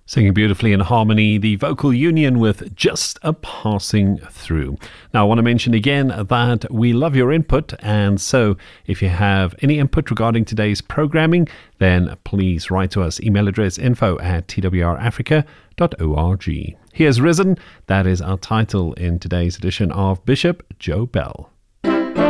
Singing beautifully in harmony, the vocal union with Just a Passing Through. Now, I want to mention again that we love your input, and so if you have any input regarding today's programming, then please write to us. Email address info@twrafrica.org. Here's Risen. That is our title in today's edition of Bishop Joe Bell.